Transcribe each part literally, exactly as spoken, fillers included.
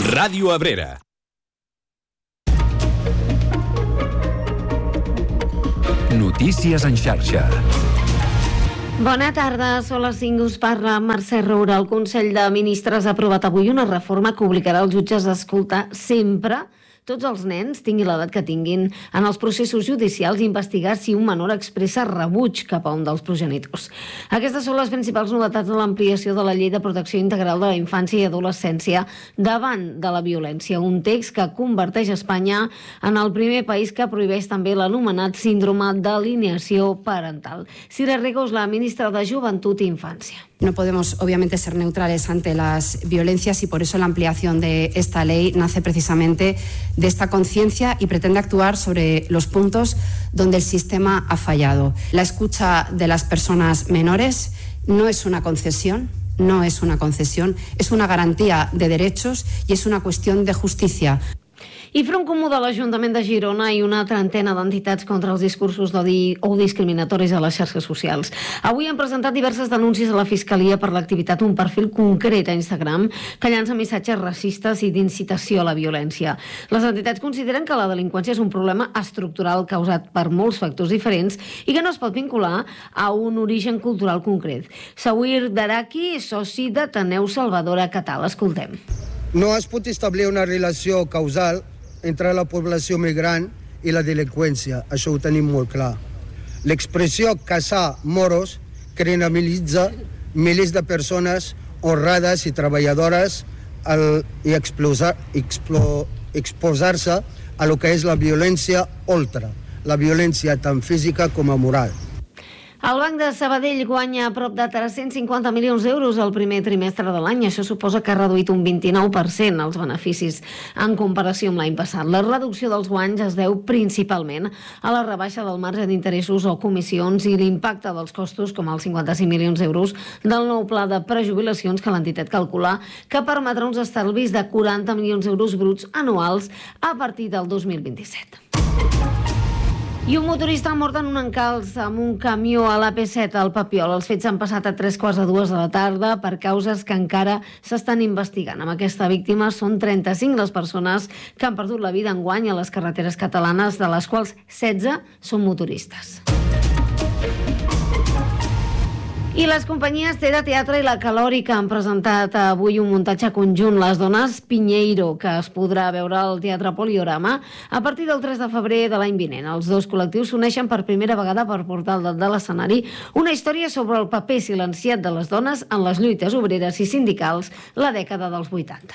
Ràdio Abrera. Notícies en xarxa. Bona tarda, són les cinc, us parla Mercè Roura. El Consell de Ministres ha aprovat avui una reforma que obligarà els jutges a escoltar sempre tots els nens, tinguin l'edat que tinguin, en els processos judicials i investigar si un menor expressa rebuig cap a un dels progenitors. Aquestes són les principals novetats de l'ampliació de la Llei de Protecció Integral de la Infància i Adolescència davant de la violència, un text que converteix Espanya en el primer país que prohibeix també l'anomenat síndrome d'alienació parental. Sira Regos, la ministra de Joventut i Infància. No podemos, obviamente, ser neutrales ante las violencias y por eso la ampliación de esta ley nace precisamente de esta conciencia y pretende actuar sobre los puntos donde el sistema ha fallado. La escucha de las personas menores no es una concesión, no es una concesión, es una garantía de derechos y es una cuestión de justicia. I Front Comú de l'Ajuntament de Girona i una trentena d'entitats contra els discursos d'odi o discriminatoris a les xarxes socials. Avui han presentat diverses denúncies a la Fiscalia per l'activitat d'un perfil concret a Instagram que llança missatges racistes i d'incitació a la violència. Les entitats consideren que la delinqüència és un problema estructural causat per molts factors diferents i que no es pot vincular a un origen cultural concret. Sawir Daraki, soci d'Ateneu Salvadora Catal. Escoltem. No es pot establir una relació causal entre la població migrant i la delinqüència, això ho tenim molt clar. L'expressió caçar moros criminalitza milers de persones honrades i treballadores al, i explosar, explo, exposar-se a lo que és la violència ultra, la violència tant física com moral. El Banc de Sabadell guanya a prop de tres-cents cinquanta milions d'euros al primer trimestre de l'any. Això suposa que ha reduït un vint-i-nou per cent els beneficis en comparació amb l'any passat. La reducció dels guanys es deu principalment a la rebaixa del marge d'interessos o comissions i l'impacte dels costos, com els cinquanta-cinc milions d'euros del nou pla de prejubilacions que l'entitat calcula que permetrà uns estalvis de quaranta milions d'euros bruts anuals a partir del dos mil vint-i-set. I un motorista ha mort en un encalç amb un camió a l'A P set al Papiol. Els fets han passat a tres quarts de dues de la tarda per causes que encara s'estan investigant. Amb aquesta víctima són trenta-cinc les persones que han perdut la vida enguany a les carreteres catalanes, de les quals setze són motoristes. I les companyies Teda Teatre i La Calòrica han presentat avui un muntatge conjunt, Les Dones Pinheiro, que es podrà veure al Teatre Poliorama a partir del tres de febrer de l'any vinent. Els dos col·lectius s'uneixen per primera vegada per portar al dalt de l'escenari una història sobre el paper silenciat de les dones en les lluites obreres i sindicals la dècada dels vuitanta.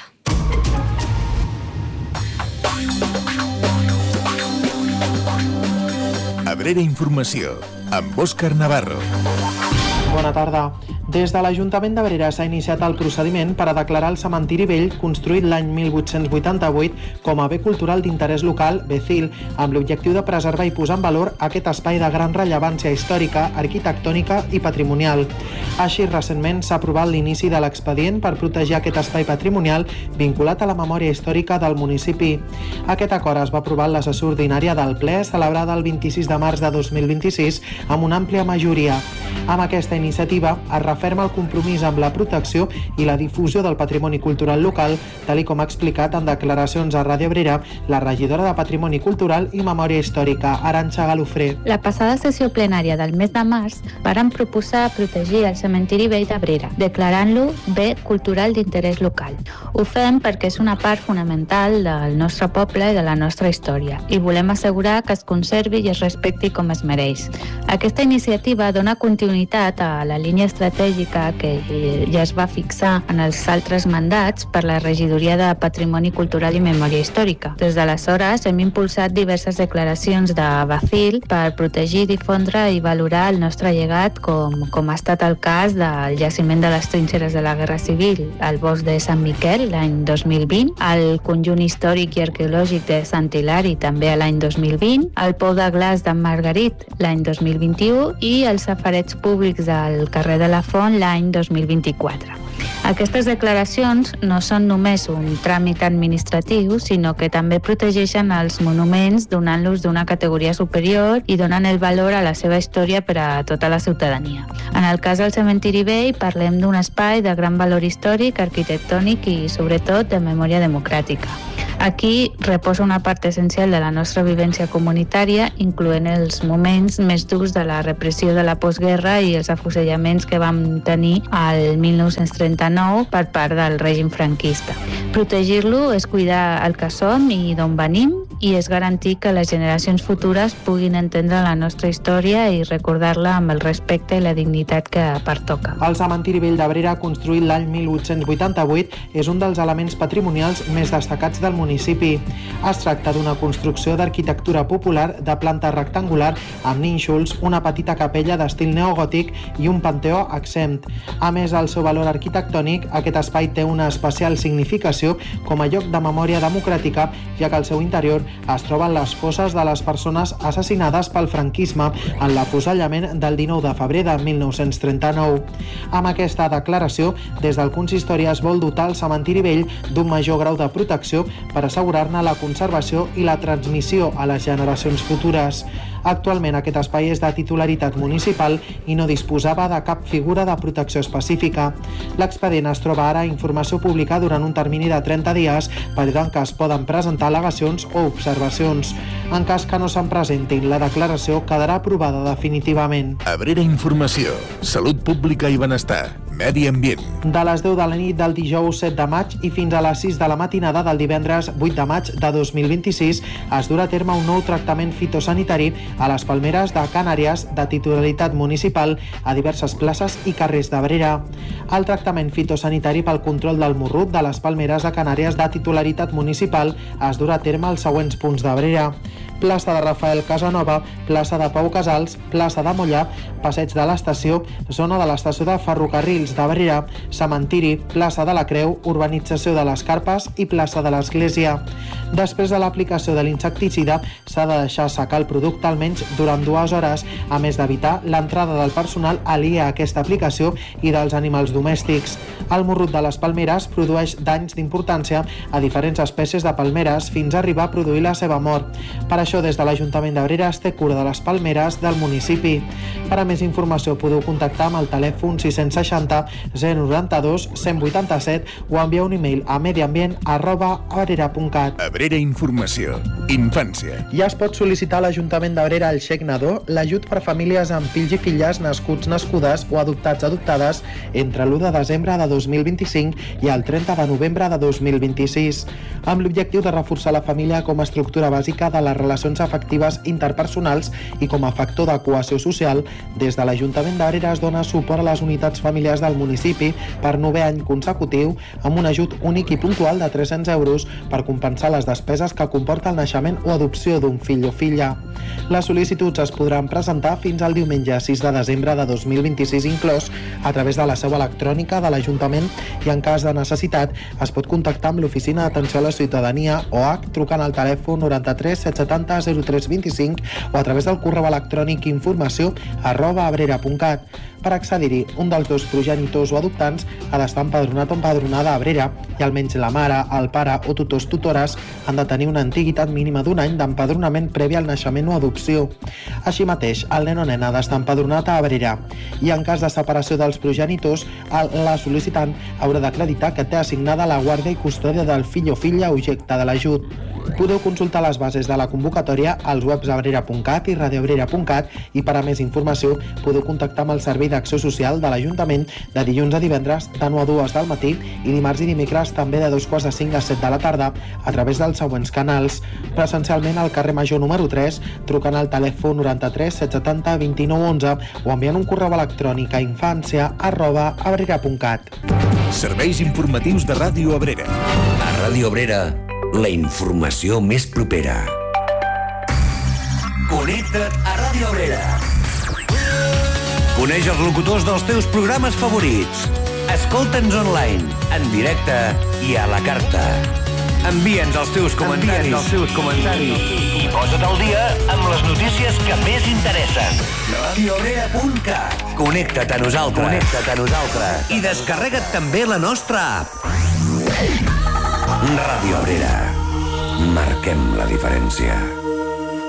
Abrera Informació, amb Òscar Navarro. Bona tarda. Des de l'Ajuntament d'Abrera s'ha iniciat el procediment per a declarar el cementiri vell construït l'any mil vuit-cents vuitanta-vuit com a bé cultural d'interès local, B C I L, amb l'objectiu de preservar i posar en valor aquest espai de gran rellevància històrica, arquitectònica i patrimonial. Així, recentment s'ha aprovat l'inici de l'expedient per protegir aquest espai patrimonial vinculat a la memòria històrica del municipi. Aquest acord es va aprovar en la sessió ordinària del ple celebrada el vint-i-sis de març de dos mil vint-i-sis amb una àmplia majoria. Amb aquesta iniciativa es referma el compromís amb la protecció i la difusió del patrimoni cultural local, tal com ha explicat en declaracions a Ràdio Abrera la regidora de Patrimoni Cultural i Memòria Històrica, Arantxa Galofré. La passada sessió plenària del mes de març varen proposar protegir el cementiri vell d'Abrera, declarant-lo bé cultural d'interès local. Ho fem perquè és una part fonamental del nostre poble i de la nostra història i volem assegurar que es conservi i es respecti com es mereix. Aquesta iniciativa dona continuïtat a la línia estratègica que ja es va fixar en els altres mandats per la Regidoria de Patrimoni Cultural i Memòria Històrica. Des d'aleshores hem impulsat diverses declaracions de B C I L per protegir, difondre i valorar el nostre llegat, com, com ha estat el cas del jaciment de les trinxeres de la Guerra Civil al bosc de Sant Miquel l'any dos mil vint, el conjunt històric i arqueològic de Sant Hilari també l'any dos mil vint, el pou de glaç d'en Margarit l'any dos mil vint-i-u i els safarets públics del carrer de la Font l'any dos mil vint-i-quatre. Aquestes declaracions no són només un tràmit administratiu, sinó que també protegeixen els monuments donant-los d'una categoria superior i donen el valor a la seva història per a tota la ciutadania. En el cas del cementiri vell parlem d'un espai de gran valor històric, arquitectònic i sobretot de memòria democràtica. Aquí reposa una part essencial de la nostra vivència comunitària, incloent els moments més durs de la repressió de la postguerra i els afusellaments que vam tenir al mil nou-cents trenta-nou per part del règim franquista. Protegir-lo és cuidar el que som i d'on venim i és garantir que les generacions futures puguin entendre la nostra història i recordar-la amb el respecte i la dignitat que pertoca. El cementiri vell d'Abrera, construït l'any mil vuit-cents vuitanta-vuit, és un dels elements patrimonials més destacats del municipi. Es tracta d'una construcció d'arquitectura popular de planta rectangular amb nínxols, una petita capella d'estil neogòtic i un panteó exempt. A més del seu valor arquitectònic, aquest espai té una especial significació com a lloc de memòria democràtica, ja que al seu interior es troben les fosses de les persones assassinades pel franquisme en l'afusellament del dinou de febrer de mil nou-cents trenta-nou. Amb aquesta declaració, des del consistori es vol dotar el cementiri vell d'un major grau de protecció per assegurar-ne la conservació i la transmissió a les generacions futures. Actualment aquest espai és de titularitat municipal i no disposava de cap figura de protecció específica. L'expedient es troba ara a informació pública durant un termini de trenta dies, període en què es poden presentar al·legacions o observacions. En cas que no se'n presentin, la declaració quedarà aprovada definitivament. Abrera Informació, Salut Pública i Benestar, Medi Ambient. De les deu de la nit del dijous set de maig i fins a les sis de la matinada del divendres vuit de maig de dos mil vint-i-sis es durà a terme un nou tractament fitosanitari a les palmeres de Canàries de titularitat municipal a diverses places i carrers d'Abrera. El tractament fitosanitari pel control del morrut de les palmeres de Canàries de titularitat municipal es durà a terme als següents punts d'Abrera: plaça de Rafael Casanova, plaça de Pau Casals, plaça de Mollà, passeig de l'Estació, zona de l'estació de ferrocarrils d'Abrera, cementiri, plaça de la Creu, urbanització de les Carpes i plaça de l'Església. Després de l'aplicació de l'insecticida, s'ha de deixar secar el producte almenys durant dues hores, a més d'evitar l'entrada del personal aliè a aquesta aplicació i dels animals domèstics. El morrut de les palmeres produeix danys d'importància a diferents espècies de palmeres fins a arribar a produir la seva mort. Per això, des de l'Ajuntament d'Abrera es té cura de les palmeres del municipi. Per a més informació podeu contactar amb el telèfon sis seixanta zero noranta-dos cent vuitanta-set o enviar un e-mail a mediambient arroba abrera punt cat. Abrera Informació, Infància. Ja es pot sol·licitar a l'Ajuntament d'Abrera el xec nadó, l'ajut per famílies amb fills i filles nascuts, nascudes o adoptats, adoptades entre l'u de desembre de dos mil vint-i-cinc i el trenta de novembre de dos mil vint-i-sis, amb l'objectiu de reforçar la família com a estructura bàsica de les relacions afectives interpersonals i com a factor de cohesió social. Des de l'Ajuntament d'Abrera es dona suport a les unitats familiars del municipi per novè any consecutiu amb un ajut únic i puntual de tres-cents euros per compensar les despeses que comporta el naixement o adopció d'un fill o filla. Les sol·licituds es podran presentar fins al diumenge sis de desembre de dos mil vint-i-sis inclòs a través de la seu electrònica de l'Ajuntament i en cas de necessitat es pot contactar amb l'Oficina d'Atenció a la Ciutadania O H trucant al telèfon noranta-tres set setanta zero tres vint-i-cinc o a través del correu electrònic informació arroba abrera punt cat. Per accedir-hi, un dels dos progenitors o adoptants ha d'estar empadronat o empadronada a Abrera i almenys la mare, el pare o tutors tutores han de tenir una antiguitat mínima d'un any d'empadronament previ al naixement o adopció. Així mateix, el nen o nena ha d'estar empadronat a Abrera i en cas de separació dels progenitors, la sol·licitant haurà d'acreditar que té assignada la guàrdia i custòdia del fill o filla objecte de l'ajut. Podeu consultar les bases de la convocatòria als webs abrera punt cat i radioabrera punt cat i per a més informació podeu contactar amb el Servei d'Acció Social de l'Ajuntament de dilluns a divendres de nou a dues del matí i dimarts i dimecres també de dos quarts de cinc a set de la tarda a través dels següents canals. Presencialment al carrer Major número tres, trucant al telèfon noranta-tres set setanta vint-i-nou onze o enviant un correu electrònic a infància arroba abrera punt cat. Serveis informatius de Ràdio Abrera. A Ràdio Abrera, la informació més propera. Connecta't a Ràdio Abrera. Coneix els locutors dels teus programes favorits. Escolta'ns online, en directe i a la carta. Envia'ns els teus comentaris. Envia'ns els teus comentaris. I posa't al dia amb les notícies que més interessen. radio obrera punt cat. Connecta't a nosaltres. Connecta't a nosaltres. I descarrega't també la nostra app. Ràdio Obrera. Marquem la diferència.